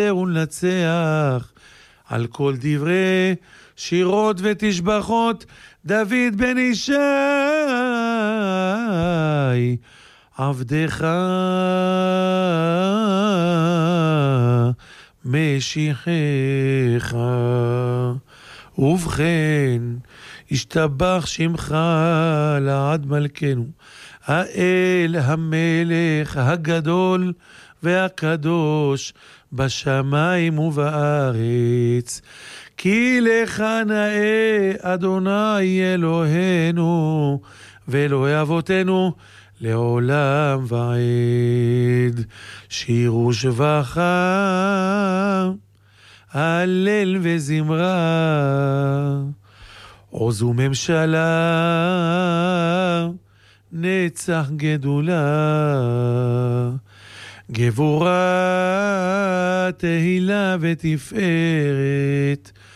ונצח על כל דברי שירות ותשבחות דוד בן ישי עבדך משיחך. ובכן השתבח שמך לעד מלכנו האל המלך הגדול והקדוש בשמיים ובארץ, כי לך נאה אדוני אלוהינו ואלוהי אבותינו לעולם ועד. שירו שבחה הלל וזמרה, עוז וממשלה נצח גדולה, גבורה תהילה ותפארת